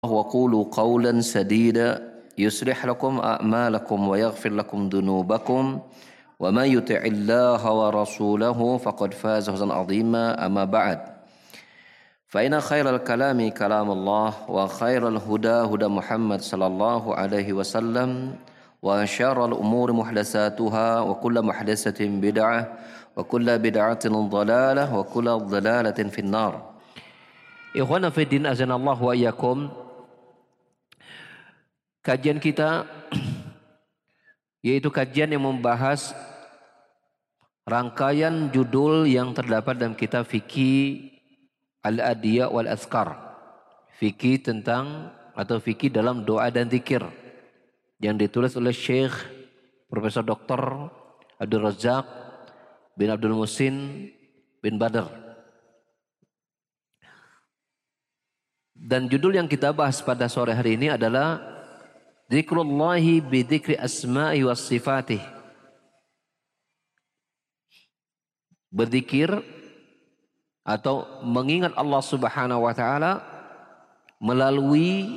وقولوا قولا سديدا يصلح لكم أعمالكم ويغفر لكم ذنوبكم وما يطع الله ورسوله فقد فاز فوزا عظيما أما بعد فإن خير الكلام كلام الله وخير الهدى هدى محمد صلى الله عليه وسلم وشر الأمور محدثاتها وكل محدثة بدعة وكل بدعة ضلالة وكل ضلالة في النار. Ikhwana fi din azanallahu wa iyyakum. Kajian kita yaitu kajian yang membahas rangkaian judul yang terdapat dalam kitab fikih Al-Adiyah wal Azkar. Fikih tentang atau fikih dalam doa dan zikir yang ditulis oleh Syekh Profesor Dr. Abdul Razak bin Abdul Musin bin Badr. Dan judul yang kita bahas pada sore hari ini adalah Dzikrullahi bidzikri asma'i was sifatih. Berzikir atau mengingat Allah Subhanahu wa taala melalui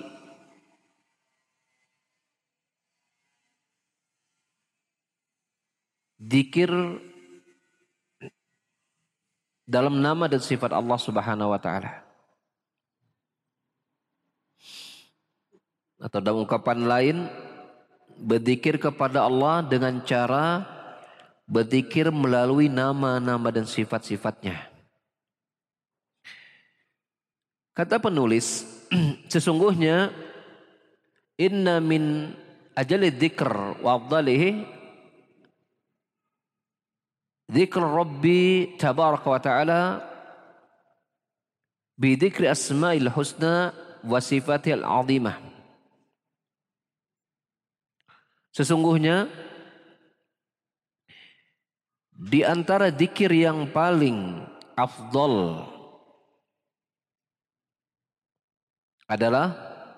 zikir dalam nama dan sifat Allah Subhanahu wa taala. Atau dalam ungkapan lain, berzikir kepada Allah dengan cara berzikir melalui nama-nama dan sifat-sifatnya. Kata penulis, sesungguhnya inna min ajali dzikr wa afdalihi dzikr Rabbi tabaraka wa ta'ala bi dzikri asma'il husna wa sifatil 'azimah. Sesungguhnya di antara zikir yang paling afdol adalah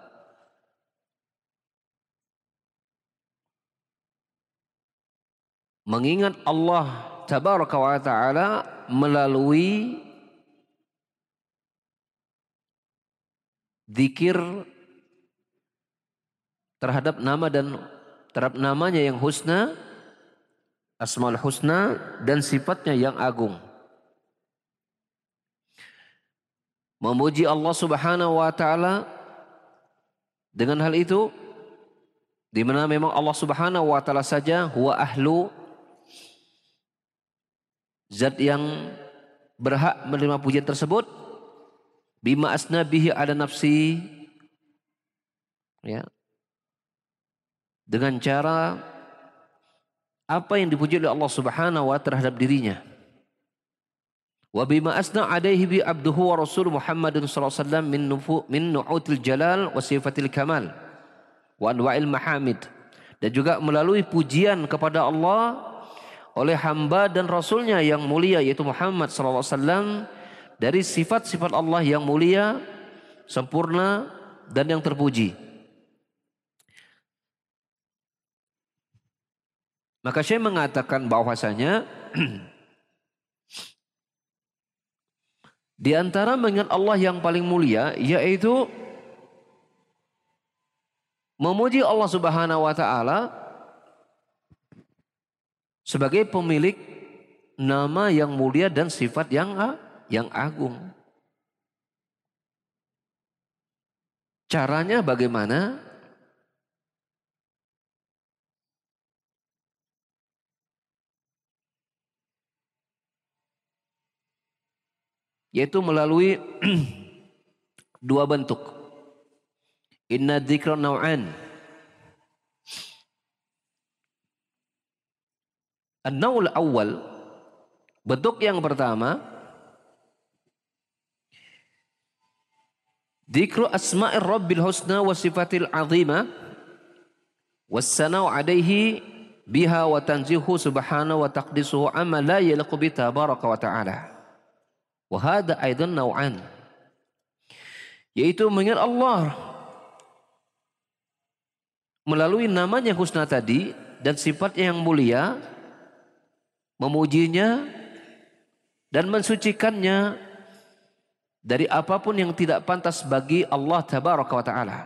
mengingat Allah Tabaraka wa Ta'ala melalui zikir terhadap nama dan terhadap namanya yang husna, asmaul husna dan sifatnya yang agung. Memuji Allah Subhanahu wa taala dengan hal itu di mana memang Allah Subhanahu wa taala saja huwa ahlu, zat yang berhak menerima pujian tersebut, bima asna bihi ala nafsi, ya, dengan cara apa yang dipuji oleh Allah Subhanahu wa terhadap dirinya. Wa bima asna alaihi bi abduhu wa rasul Muhammadin sallallahu alaihi wasallam min nu'util jalal wa sifatil kamal wa anwa'il mahamid. Dan juga melalui pujian kepada Allah oleh hamba dan rasulnya yang mulia yaitu Muhammad sallallahu alaihi wasallam dari sifat-sifat Allah yang mulia, sempurna dan yang terpuji. Maka saya mengatakan bahwasanya di antara mengingat Allah yang paling mulia yaitu memuji Allah Subhanahu wa taala sebagai pemilik nama yang mulia dan sifat yang agung. Caranya bagaimana? Yaitu melalui dua bentuk. Inna dzikra naw'an. An-naw'ul awal, bentuk yang pertama, dzikru asma'ir rabbil husna wa sifatil 'azimah was-sana'u 'alaihi biha wa tanzihu subhanahu wa taqdisuhu amma la yaliqu bi tabaraka wa ta'ala. Wahada aidan naw'an, yaitu mengingat Allah melalui namanya husna tadi dan sifatnya yang mulia, memujinya dan mensucikannya dari apapun yang tidak pantas bagi Allah tabaraka wa taala.